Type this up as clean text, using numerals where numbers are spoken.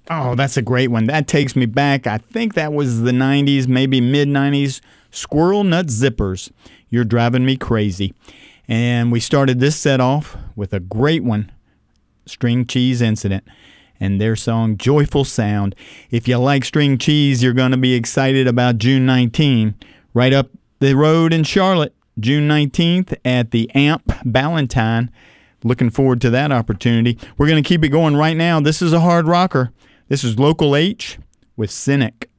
Oh, that's a great one. That takes me back. I think that was the 90s, maybe mid 90s. Squirrel Nut Zippers. You're driving me crazy. And we started this set off with a great one, String Cheese Incident, and their song Joyful Sound. If you like string cheese, you're going to be excited about June 19, right up the road in Charlotte, June 19th at the AMP Ballantine. Looking forward to that opportunity. We're going to keep it going right now. This is a hard rocker. This is Local H with Cynic.